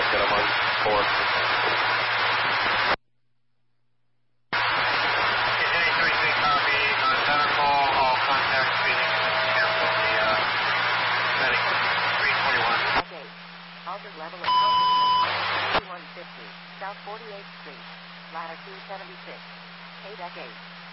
get them on board. Jenny 33 copy, on center call, all contact speeding, cancel the setting 341. Okay, altered level of consciousness, 2150, South 48th Street, ladder 276, 8 8.